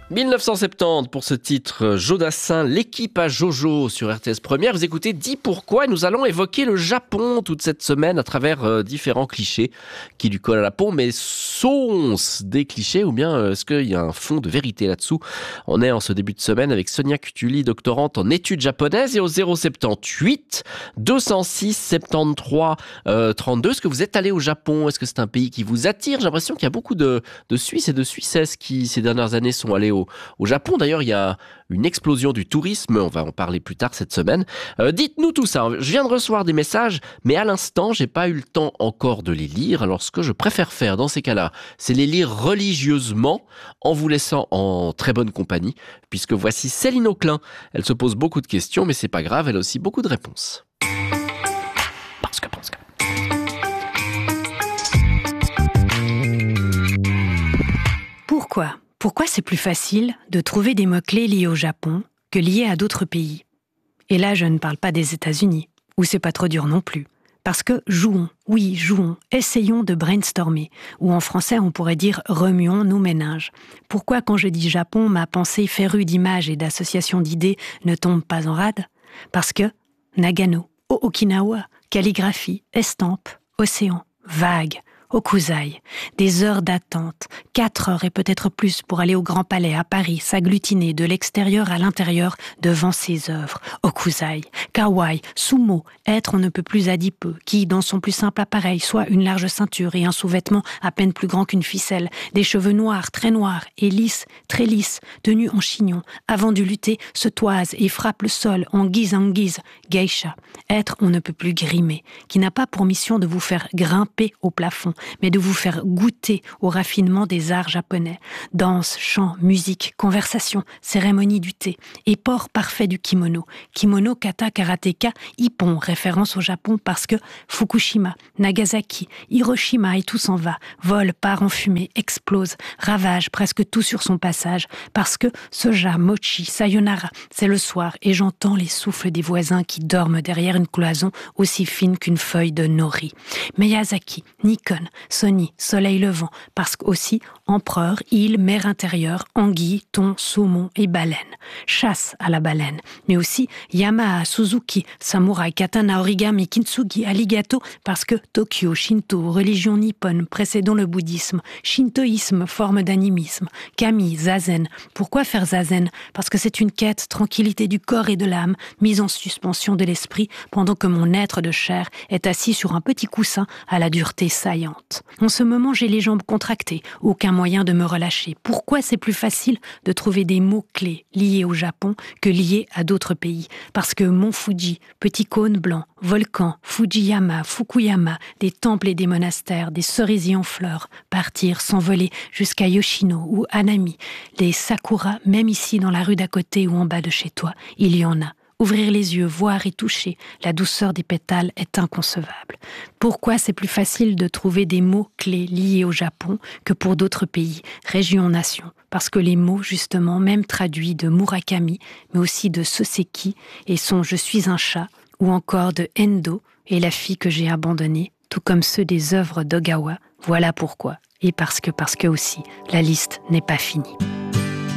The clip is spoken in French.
1970 pour ce titre, Jodassin, l'équipe à Jojo sur RTS Première. Vous écoutez Dis pourquoi, et nous allons évoquer le Japon toute cette semaine à travers différents clichés qui lui collent à la peau. Mais sont-ce des clichés ou bien est-ce qu'il y a un fond de vérité là-dessous? On est en ce début de semaine avec Sonia Cutuli, doctorante en études japonaises, et au 078 206 73 32. Est-ce que vous êtes allé au Japon? Est-ce que c'est un pays qui vous attire? J'ai l'impression qu'il y a beaucoup de Suisses et de Suissesses qui ces dernières années sont allés au Japon. D'ailleurs, il y a une explosion du tourisme. On va en parler plus tard cette semaine. Dites-nous tout ça. Je viens de recevoir des messages, mais à l'instant, j'ai pas eu le temps encore de les lire. Alors, ce que je préfère faire dans ces cas-là, c'est les lire religieusement, en vous laissant en très bonne compagnie, puisque voici Céline Auclin. Elle se pose beaucoup de questions, mais c'est pas grave, elle a aussi beaucoup de réponses. Parce que. Pourquoi c'est plus facile de trouver des mots-clés liés au Japon que liés à d'autres pays? Et là, je ne parle pas des États-Unis, où c'est pas trop dur non plus. Parce que jouons, essayons de brainstormer, ou en français on pourrait dire remuons nos méninges. Pourquoi quand je dis Japon, ma pensée férue d'images et d'associations d'idées ne tombe pas en rade? Parce que Nagano, Okinawa, calligraphie, estampe, océan, vague, Okuzai, des heures d'attente, 4 heures et peut-être plus pour aller au Grand Palais à Paris, s'agglutiner de l'extérieur à l'intérieur devant ses œuvres. Okuzai, kawaii, sumo, être on ne peut plus adipeux, qui, dans son plus simple appareil, soit une large ceinture et un sous-vêtement à peine plus grand qu'une ficelle, des cheveux noirs, très noirs, et lisses, très lisses, tenus en chignon, avant du lutter, se toise et frappe le sol en guise, geisha, être on ne peut plus grimé, qui n'a pas pour mission de vous faire grimper au plafond, mais de vous faire goûter au raffinement des arts japonais. Danse, chant, musique, conversation, cérémonie du thé et port parfait du kimono. Kimono, kata, karateka, ippon, référence au Japon parce que Fukushima, Nagasaki, Hiroshima et tout s'en va, vole, part en fumée, explose, ravage presque tout sur son passage parce que soja, mochi, sayonara, c'est le soir et j'entends les souffles des voisins qui dorment derrière une cloison aussi fine qu'une feuille de nori. Miyazaki, Nikon, Sony, soleil levant, parce qu'aussi empereur, île, mer intérieure, anguille, thon, saumon et baleine. Chasse à la baleine, mais aussi Yamaha, Suzuki, samouraï, katana, origami, kintsugi, alligato, parce que Tokyo, Shinto, religion nippone précédant le bouddhisme, shintoïsme, forme d'animisme, kami, zazen. Pourquoi faire zazen? Parce que c'est une quête, tranquillité du corps et de l'âme, mise en suspension de l'esprit, pendant que mon être de chair est assis sur un petit coussin à la dureté saillante. En ce moment, j'ai les jambes contractées, aucun moyen de me relâcher. Pourquoi c'est plus facile de trouver des mots-clés liés au Japon que liés à d'autres pays? Parce que Mont Fuji, petit cône blanc, volcan, Fujiyama, Fukuyama, des temples et des monastères, des cerisiers en fleurs, partir, s'envoler jusqu'à Yoshino ou Hanami, les sakura, même ici dans la rue d'à côté ou en bas de chez toi, il y en a. Ouvrir les yeux, voir et toucher, la douceur des pétales est inconcevable. Pourquoi c'est plus facile de trouver des mots-clés liés au Japon que pour d'autres pays, régions, nations? Parce que les mots, justement, même traduits de Murakami, mais aussi de Soseki, et sont « Je suis un chat » ou encore de Endo et la fille que j'ai abandonnée, tout comme ceux des œuvres d'Ogawa. Voilà pourquoi. Et parce que aussi, la liste n'est pas finie.